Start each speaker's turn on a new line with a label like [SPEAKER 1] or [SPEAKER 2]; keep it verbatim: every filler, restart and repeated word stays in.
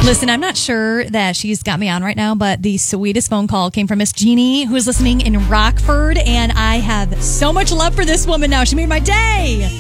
[SPEAKER 1] Listen, I'm not sure that she's got me on right now, but the sweetest phone call came from Miss Jeannie, who is listening in Rockford, and I have so much love for this woman now. She made my day.